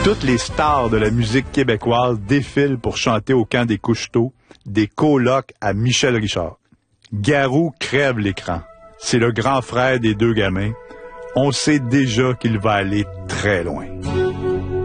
Toutes les stars de la musique québécoise défilent pour chanter au camp des Couche-Tôt, des colocs à Michel Richard. Garou crève l'écran. C'est le grand frère des deux gamins. On sait déjà qu'il va aller très loin.